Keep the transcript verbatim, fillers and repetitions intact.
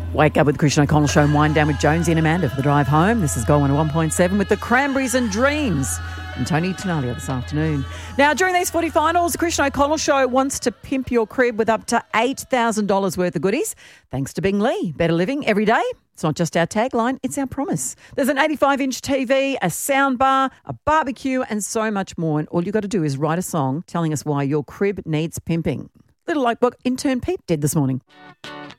Wake up with Christian O'Connell Show and wind down with Jonesy and Amanda for the drive home. This is Go on one point seven with the Cranberries and Dreams and Tony Tenalia this afternoon. Now, during these footy finals, the Christian O'Connell Show wants to pimp your crib with up to eight thousand dollars worth of goodies. Thanks to Bing Lee. Better living every day. It's not just our tagline, it's our promise. There's an eighty-five inch T V, a sound bar, a barbecue and so much more. And all you got to do is write a song telling us why your crib needs pimping. Little like what intern Pete did this morning.